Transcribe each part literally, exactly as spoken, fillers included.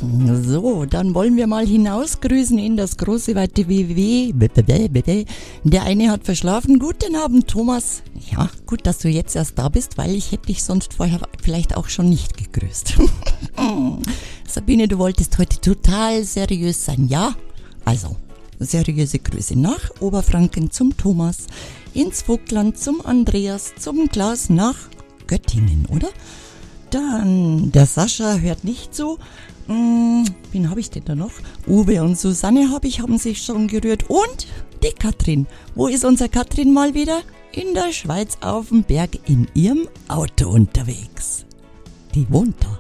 So, dann wollen wir mal hinausgrüßen in das große weite W W. Der eine hat verschlafen. Guten Abend, Thomas. Ja, gut, dass du jetzt erst da bist, weil ich hätte dich sonst vorher vielleicht auch schon nicht gegrüßt. Sabine, du wolltest heute total seriös sein, ja? Also, seriöse Grüße nach Oberfranken zum Thomas, ins Vogtland zum Andreas, zum Klaus nach Göttingen, oder? Dann, der Sascha hört nicht so. Hm, wen habe ich denn da noch? Uwe und Susanne habe ich, haben sich schon gerührt. Und die Katrin. Wo ist unsere Katrin mal wieder? In der Schweiz auf dem Berg in ihrem Auto unterwegs. Die wohnt da.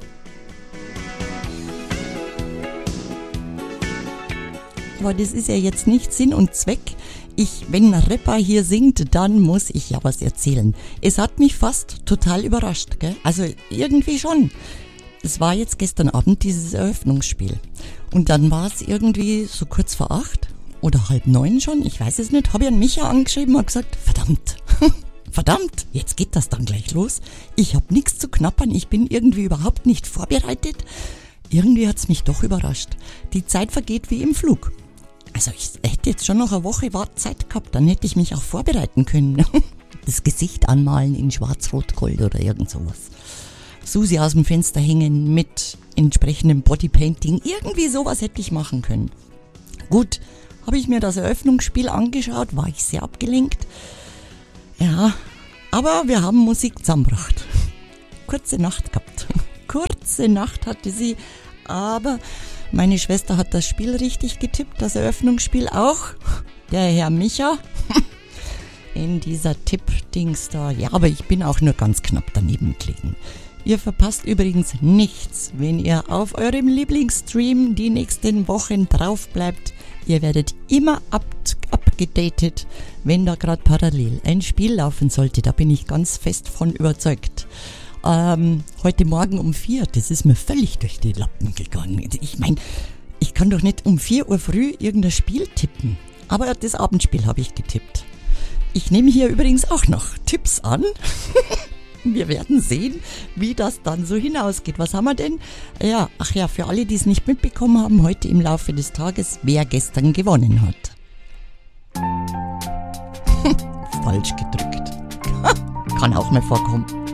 Aber das ist ja jetzt nicht Sinn und Zweck. Ich, wenn ein Rapper hier singt, dann muss ich ja was erzählen. Es hat mich fast total überrascht, gell? Also irgendwie schon. Es war jetzt gestern Abend dieses Eröffnungsspiel. Und dann war es irgendwie so kurz vor acht oder halb neun schon, ich weiß es nicht, habe ich an Micha angeschrieben und gesagt, verdammt, verdammt, jetzt geht das dann gleich los. Ich habe nichts zu knappern, ich bin irgendwie überhaupt nicht vorbereitet. Irgendwie hat es mich doch überrascht. Die Zeit vergeht wie im Flug. Also ich hätte jetzt schon noch eine Woche Wartezeit gehabt, dann hätte ich mich auch vorbereiten können. Das Gesicht anmalen in Schwarz-Rot-Gold oder irgend sowas. Susi aus dem Fenster hängen mit entsprechendem Bodypainting. Irgendwie sowas hätte ich machen können. Gut, habe ich mir das Eröffnungsspiel angeschaut, war ich sehr abgelenkt. Ja, aber wir haben Musik zusammengebracht. Kurze Nacht gehabt. Kurze Nacht hatte sie, aber meine Schwester hat das Spiel richtig getippt, das Eröffnungsspiel auch. Der Herr Micha in dieser Tipp-Dings da. Ja, aber ich bin auch nur ganz knapp daneben gelegen. Ihr verpasst übrigens nichts, wenn ihr auf eurem Lieblingsstream die nächsten Wochen drauf bleibt. Ihr werdet immer up- abgedatet, wenn da gerade parallel ein Spiel laufen sollte. Da bin ich ganz fest von überzeugt. Ähm, heute Morgen um vier, das ist mir völlig durch die Lappen gegangen. Ich meine, ich kann doch nicht um vier Uhr früh irgendein Spiel tippen. Aber das Abendspiel habe ich getippt. Ich nehme hier übrigens auch noch Tipps an. Wir werden sehen, wie das dann so hinausgeht. Was haben wir denn? Ja, ach ja, für alle, die es nicht mitbekommen haben, heute im Laufe des Tages, wer gestern gewonnen hat. Falsch gedrückt. Kann auch mal vorkommen.